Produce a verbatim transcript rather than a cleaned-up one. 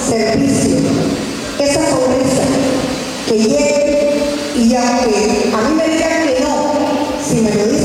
servicio, esa pobreza que llegue, y aunque a mí me digan que no, si me lo dicen